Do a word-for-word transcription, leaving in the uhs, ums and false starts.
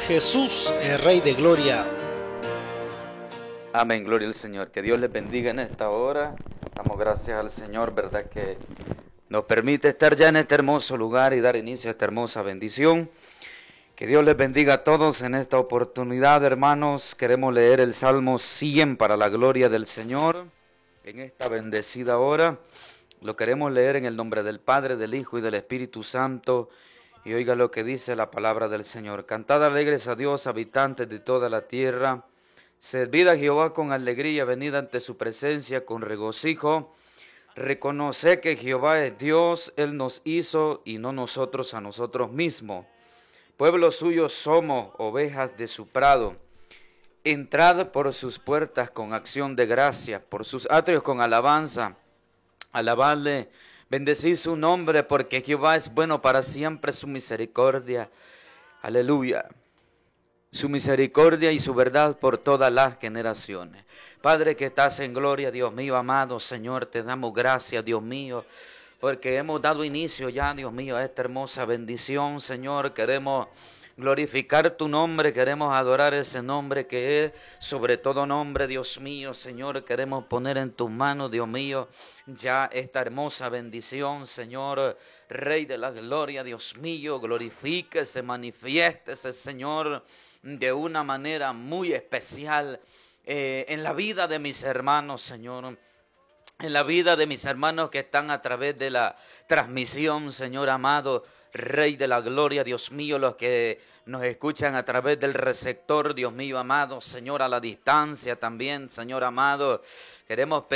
Jesús, el Rey de Gloria. Amén, gloria al Señor. Que Dios les bendiga en esta hora. Damos gracias al Señor, verdad que nos permite estar ya en este hermoso lugar y dar inicio a esta hermosa bendición. Que Dios les bendiga a todos en esta oportunidad, hermanos. Queremos leer el Salmo cien para la gloria del Señor. En esta bendecida hora lo queremos leer en el nombre del Padre, del Hijo y del Espíritu Santo. Y oiga lo que dice la palabra del Señor. Cantad alegres a Dios, habitantes de toda la tierra. Servid a Jehová con alegría, venid ante su presencia con regocijo. Reconoced que Jehová es Dios, Él nos hizo y no nosotros a nosotros mismos. Pueblo suyo somos, ovejas de su prado. Entrad por sus puertas con acción de gracia, por sus atrios con alabanza. Alabadle, bendecid su nombre, porque Jehová es bueno para siempre, su misericordia. Aleluya. Su misericordia y su verdad por todas las generaciones. Padre que estás en gloria, Dios mío, amado Señor, te damos gracias, Dios mío, porque hemos dado inicio ya, Dios mío, a esta hermosa bendición, Señor. Queremos glorificar tu nombre, queremos adorar ese nombre que es sobre todo nombre, Dios mío, Señor. Queremos poner en tus manos, Dios mío, ya esta hermosa bendición, Señor, Rey de la gloria, Dios mío. Glorifíquese, manifiéstese, Señor, de una manera muy especial eh, en la vida de mis hermanos, Señor. En la vida de mis hermanos que están a través de la transmisión, Señor amado, Rey de la gloria, Dios mío, los que nos escuchan a través del receptor, Dios mío amado, Señor, a la distancia también, Señor amado, queremos pedir